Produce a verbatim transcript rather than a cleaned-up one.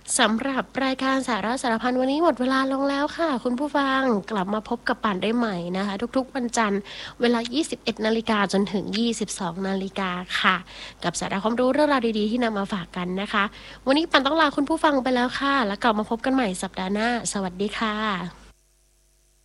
สำหรับรายการสาระสารพันวันนี้หมดเวลาลงแล้วค่ะคุณผู้ฟังกลับมาพบกับป่านได้ใหม่นะคะทุกๆวันจันทร์เวลา ยี่สิบเอ็ดนาฬิกาจนถึง ยี่สิบสองนาฬิกาค่ะกับสาระความรู้เรื่องราวดีๆที่นำมาฝากกันนะคะวันนี้ป่านต้องลาคุณผู้ฟังไปแล้วค่ะแล้วกลับมาพบกันใหม่สัปดาห์หน้าสวัสดีค่ะ